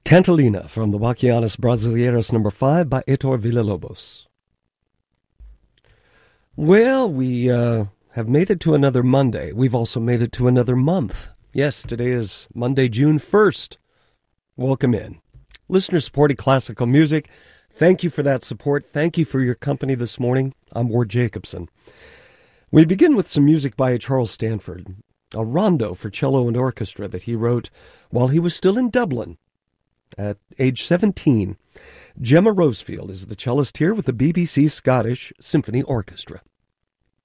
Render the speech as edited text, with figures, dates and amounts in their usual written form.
Cantilena from the Bachianas Brasileiros No. 5 by Heitor Villa-Lobos. Well, we have made it to another Monday. We've also made it to another month. Yes, today is Monday, June 1st. Welcome in. Listener-supported classical music. Thank you for that support. Thank you for your company this morning. I'm Ward Jacobson. We begin with some music by Charles Stanford, a rondo for cello and orchestra that he wrote while he was still in Dublin at age 17. Gemma Rosefield is the cellist here with the BBC Scottish Symphony Orchestra.